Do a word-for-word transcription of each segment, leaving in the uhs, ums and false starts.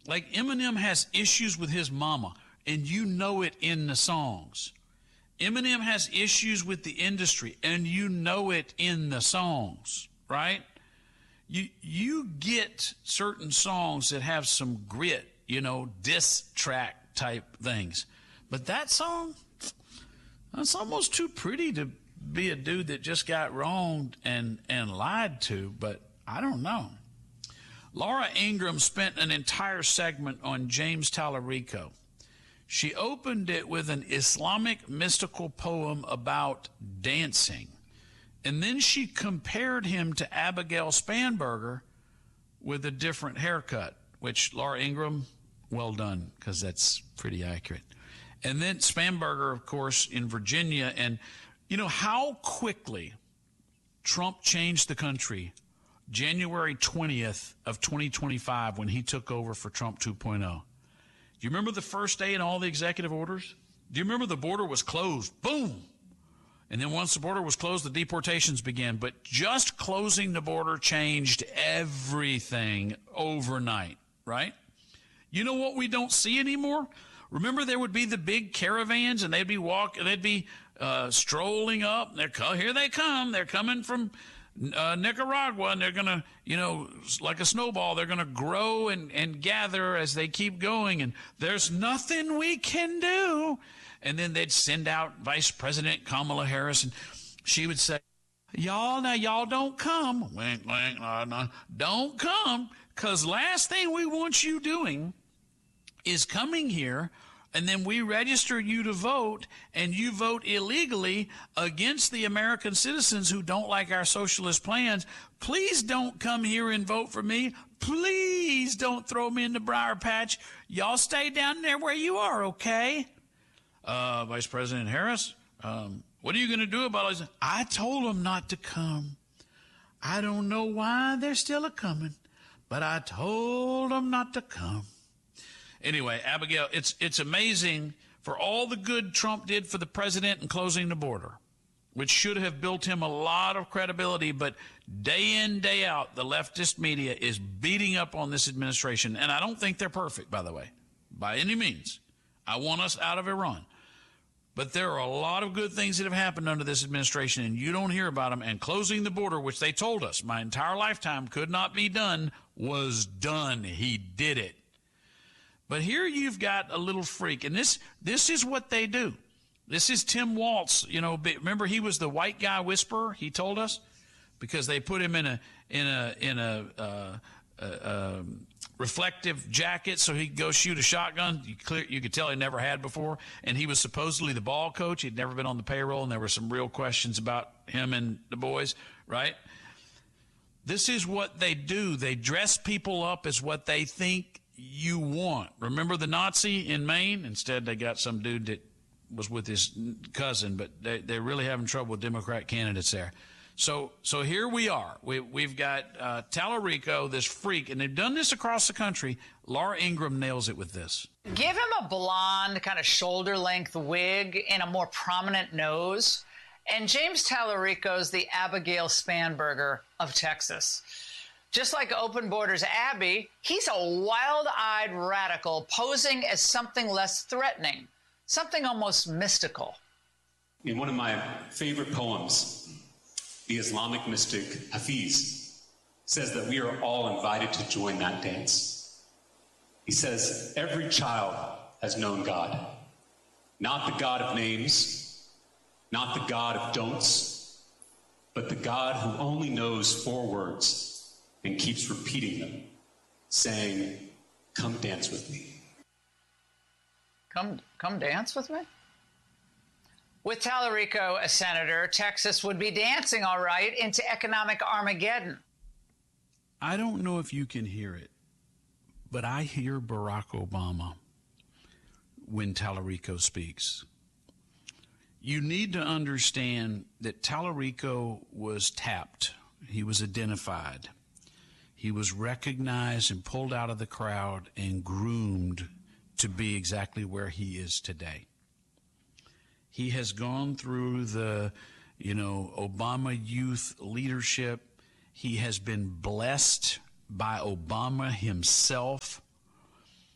Like Eminem has issues with his mama, and you know it in the songs. Eminem has issues with the industry, and you know it in the songs, right? You you get certain songs that have some grit, you know, diss track type things. But that song, that's almost too pretty to be a dude that just got wronged and, and lied to, but I don't know. Laura Ingraham spent an entire segment on James Tallarico. She opened it with an Islamic mystical poem about dancing. And then she compared him to Abigail Spanberger with a different haircut, which Laura Ingraham, well done, because that's pretty accurate. And then Spanberger, of course, in Virginia. And, you know, how quickly Trump changed the country January twentieth of twenty twenty-five when he took over for Trump two point oh. Do you remember the first day in all the executive orders? Do you remember the border was closed? Boom! And then once the border was closed, the deportations began. But just closing the border changed everything overnight, right? You know what we don't see anymore? Remember there would be the big caravans, and they'd be walking, they'd be uh, strolling up. They're here they come. They're coming from uh, Nicaragua, and they're gonna, you know, like a snowball, they're gonna grow and and gather as they keep going. And there's nothing we can do. And then they'd send out Vice President Kamala Harris, and she would say, y'all, now y'all don't come. Wink, wink, no, no, don't come, because last thing we want you doing is coming here, and then we register you to vote, and you vote illegally against the American citizens who don't like our socialist plans. Please don't come here and vote for me. Please don't throw me in the briar patch. Y'all stay down there where you are, okay? Uh, Vice President Harris, um, what are you going to do about it? I told them not to come. I don't know why they're still a-coming, but I told them not to come. Anyway, Abigail, it's it's amazing for all the good Trump did for the president in closing the border, which should have built him a lot of credibility, but day in, day out, the leftist media is beating up on this administration, and I don't think they're perfect, by the way, by any means. I want us out of Iran. But there are a lot of good things that have happened under this administration, and you don't hear about them. And closing the border, which they told us my entire lifetime could not be done, was done. He did it. But here you've got a little freak, and this this is what they do. This is Tim Walz. You know, remember he was the white guy whisperer. He told us because they put him in a in a in a, uh, a, a reflective jacket so he could go shoot a shotgun. You clear, you could tell he never had before, and he was supposedly the ball coach. He'd never been on the payroll, and there were some real questions about him and the boys. Right? This is what they do. They dress people up as what they think you want. Remember the Nazi in Maine? Instead, they got some dude that was with his cousin, but they, they're really having trouble with Democrat candidates there. So so here we are. We, we've got uh, Tallarico, this freak, and they've done this across the country. Laura Ingraham nails it with this. Give him a blonde, kind of shoulder-length wig and a more prominent nose, and James Tallarico's the Abigail Spanberger of Texas. Just like Open Borders' Abby, he's a wild-eyed radical posing as something less threatening, something almost mystical. In one of my favorite poems, the Islamic mystic Hafiz says that we are all invited to join that dance. He says, every child has known God, not the God of names, not the God of don'ts, but the God who only knows four words and keeps repeating them, saying, come dance with me. Come, come dance with me? With Tallarico as senator, Texas would be dancing, all right, into economic Armageddon. I don't know if you can hear it, but I hear Barack Obama when Tallarico speaks. You need to understand that Tallarico was tapped. He was identified. He was recognized and pulled out of the crowd and groomed to be exactly where he is today. He has gone through the, you know, Obama youth leadership. He has been blessed by Obama himself.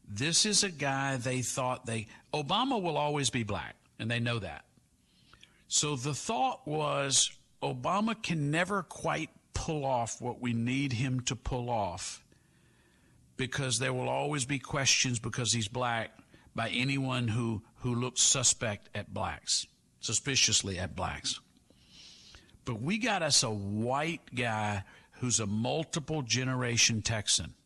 This is a guy they thought they, Obama will always be black, and they know that. So the thought was Obama can never quite pull off what we need him to pull off because there will always be questions because he's black by anyone who, who looks suspect at blacks, suspiciously at blacks. But we got us a white guy who's a multiple generation Texan.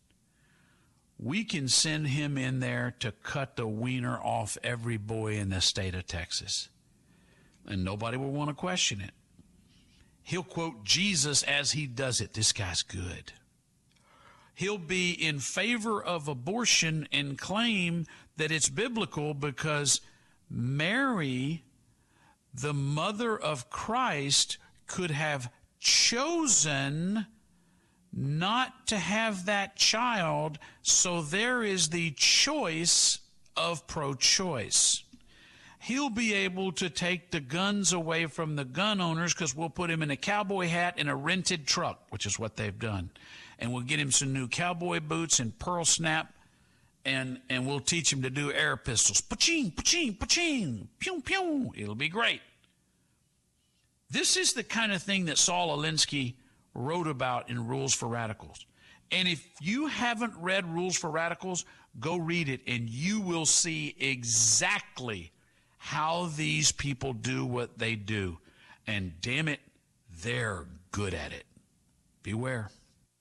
We can send him in there to cut the wiener off every boy in the state of Texas. And nobody will want to question it. He'll quote Jesus as he does it. This guy's good. He'll be in favor of abortion and claim that it's biblical because Mary, the mother of Christ, could have chosen not to have that child, so there is the choice of pro-choice. He'll be able to take the guns away from the gun owners because we'll put him in a cowboy hat and a rented truck, which is what they've done. And we'll get him some new cowboy boots and pearl snap, and, and we'll teach him to do air pistols. Pa-ching, pa-ching, pa-ching, pew, pew. It'll be great. This is the kind of thing that Saul Alinsky wrote about in Rules for Radicals. And if you haven't read Rules for Radicals, go read it, and you will see exactly how these people do what they do. And damn it, they're good at it. Beware.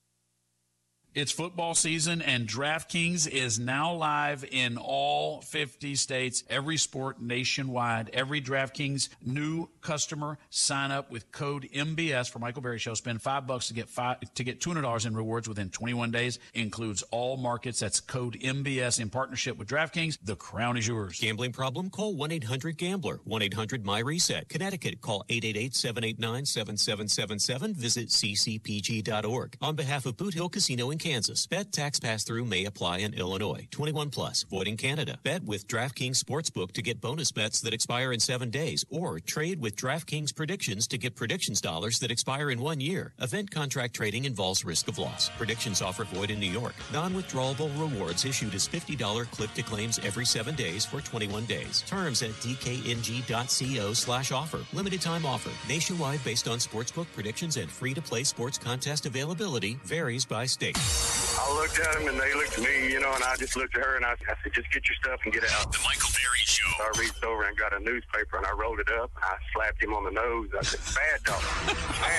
It's football season, and DraftKings is now live in all fifty states, every sport nationwide. Every DraftKings new customer sign up with code M B S for Michael Berry Show. Spend five bucks to get five to get two hundred dollars in rewards within twenty-one days. Includes all markets. That's code M B S in partnership with DraftKings. The crown is yours. Gambling problem? Call one eight hundred gambler. one eight hundred my reset. Connecticut, call eight eight eight, seven eight nine, seven seven seven seven. Visit c c p g dot org. On behalf of Boot Hill Casino in Kansas, bet tax pass-through may apply in Illinois. twenty-one plus, void in Canada. Bet with DraftKings Sportsbook to get bonus bets that expire in seven days, or trade with DraftKings Predictions to get predictions dollars that expire in one year. Event contract trading involves risk of loss. Predictions offer void in New York. Non-withdrawable rewards issued as fifty dollars click-to-claims every seven days for twenty-one days. Terms at d k n g dot co slash offer. Limited time offer. Nationwide based on sportsbook predictions and free-to-play sports contest availability. Varies by state. I looked at them and they looked at me, you know, and I just looked at her and I, I said, just get your stuff and get out. The Michael Berry Show. So I reached over and got a newspaper and I rolled it up and I slapped him on the nose. I said, bad dog,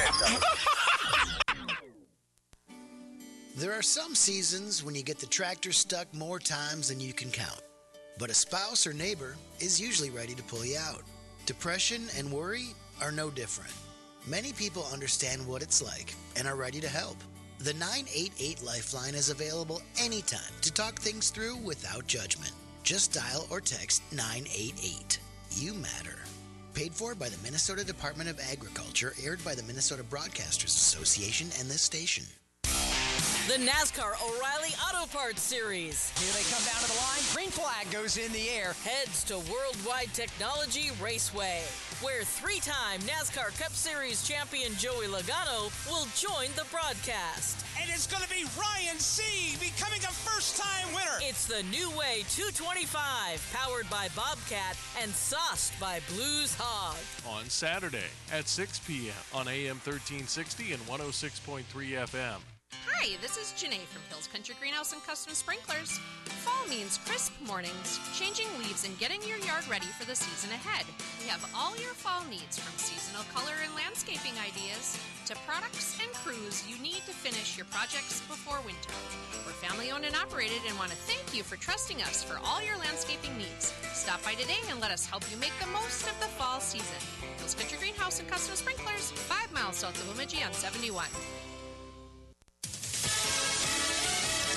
bad dog. There are some seasons when you get the tractor stuck more times than you can count. But a spouse or neighbor is usually ready to pull you out. Depression and worry are no different. Many people understand what it's like and are ready to help. The nine eight eight Lifeline is available anytime to talk things through without judgment. Just dial or text nine eight eight. You matter. Paid for by the Minnesota Department of Agriculture, aired by the Minnesota Broadcasters Association and this station. The NASCAR O'Reilly Auto Parts Series. Here they come down to the line. Green flag goes in the air. Heads to Worldwide Technology Raceway, where three-time NASCAR Cup Series champion Joey Logano will join the broadcast. And it's going to be Ryan Sieg becoming a first-time winner. It's the New Way two twenty-five, powered by Bobcat and sauced by Blues Hog. On Saturday at six p.m. on A M thirteen sixty and one oh six point three F M. Hi, this is Janae from Hills Country Greenhouse and Custom Sprinklers. Fall means crisp mornings, changing leaves, and getting your yard ready for the season ahead. We have all your fall needs, from seasonal color and landscaping ideas to products and crews you need to finish your projects before winter. We're family owned and operated and want to thank you for trusting us for all your landscaping needs. Stop by today and let us help you make the most of the fall season. Hills Country Greenhouse and Custom Sprinklers, five miles south of Bemidji on seventy-one.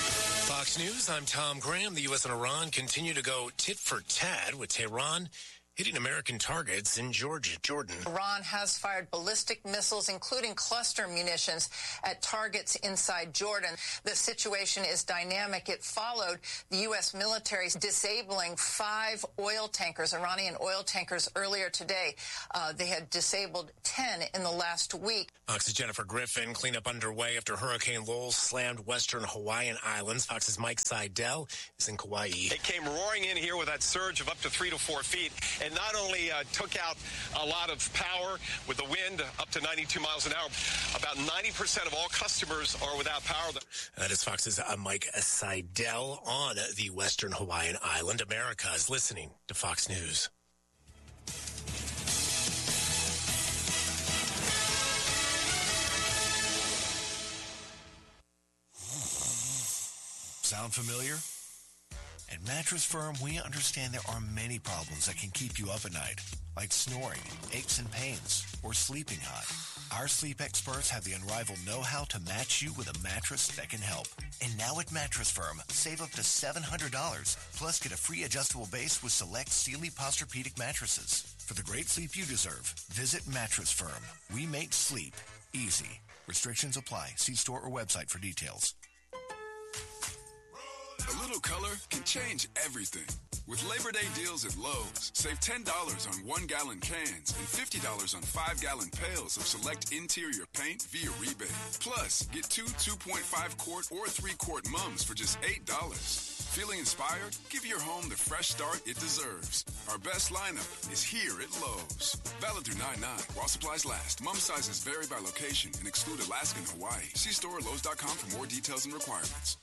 Fox News, I'm Tom Graham. The U S and Iran continue to go tit for tat, with Tehran hitting American targets in Georgia, Jordan. Iran has fired ballistic missiles, including cluster munitions, at targets inside Jordan. The situation is dynamic. It followed the U S military disabling five oil tankers, Iranian oil tankers, earlier today. Uh, they had disabled ten in the last week. Fox's Jennifer Griffin. Cleanup underway after Hurricane Lowell slammed western Hawaiian Islands. Fox's Mike Seidel is in Kauai. It came roaring in here with that surge of up to three to four feet. And not only uh, took out a lot of power with the wind up to ninety-two miles an hour, about ninety percent of all customers are without power. That is Fox's uh, Mike Seidel on the western Hawaiian island. America is listening to Fox News. Sound familiar? At Mattress Firm, we understand there are many problems that can keep you up at night, like snoring, aches and pains, or sleeping hot. Our sleep experts have the unrivaled know-how to match you with a mattress that can help. And now at Mattress Firm, save up to seven hundred dollars, plus get a free adjustable base with select Sealy Posturepedic mattresses. For the great sleep you deserve, visit Mattress Firm. We make sleep easy. Restrictions apply. See store or website for details. A little color can change everything. With Labor Day deals at Lowe's, save ten dollars on one-gallon cans and fifty dollars on five-gallon pails of select interior paint via rebate. Plus, get two two point five quart or three quart mums for just eight dollars. Feeling inspired? Give your home the fresh start it deserves. Our best lineup is here at Lowe's. Valid through nine nine while supplies last. Mum sizes vary by location and exclude Alaska and Hawaii. See store at Lowe's dot com for more details and requirements.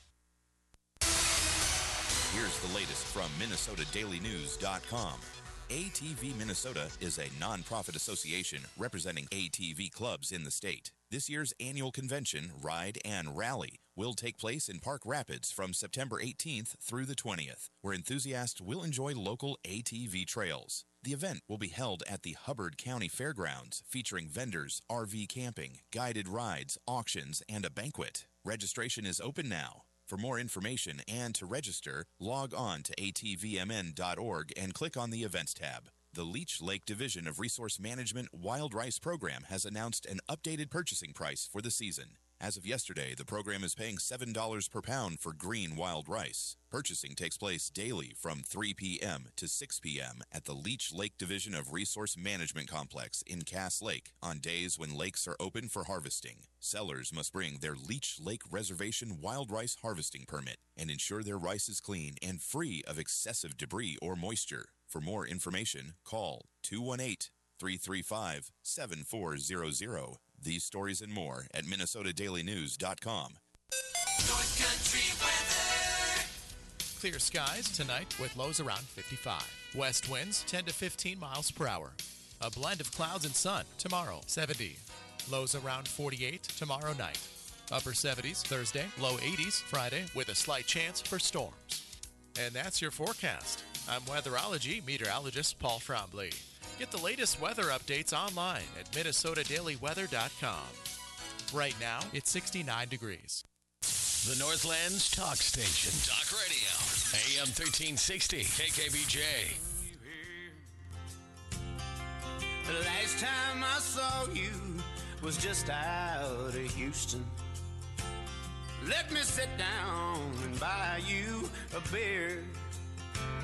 Here's the latest from Minnesota Daily News dot com. A T V Minnesota is a nonprofit association representing A T V clubs in the state. This year's annual convention, Ride and Rally, will take place in Park Rapids from September eighteenth through the twentieth, where enthusiasts will enjoy local A T V trails. The event will be held at the Hubbard County Fairgrounds, featuring vendors, R V camping, guided rides, auctions, and a banquet. Registration is open now. For more information and to register, log on to A T V M N dot org and click on the Events tab. The Leech Lake Division of Resource Management Wild Rice Program has announced an updated purchasing price for the season. As of yesterday, the program is paying seven dollars per pound for green wild rice. Purchasing takes place daily from three p.m. to six p.m. at the Leech Lake Division of Resource Management Complex in Cass Lake on days when lakes are open for harvesting. Sellers must bring their Leech Lake Reservation wild rice harvesting permit and ensure their rice is clean and free of excessive debris or moisture. For more information, call two one eight, three three five, seven four zero zero. These stories and more at Minnesota Daily News dot com. North Country weather. Clear skies tonight with lows around fifty-five. West winds ten to fifteen miles per hour. A blend of clouds and sun tomorrow, seventy. Lows around forty-eight tomorrow night. Upper seventies Thursday, low eighties Friday with a slight chance for storms. And that's your forecast. I'm weatherology meteorologist Paul Trombley. Get the latest weather updates online at Minnesota Daily Weather dot com. Right now, it's sixty-nine degrees. The Northlands Talk Station. Talk Radio. A M thirteen sixty. K K B J. The last time I saw you was just out of Houston. Let me sit down and buy you a beer.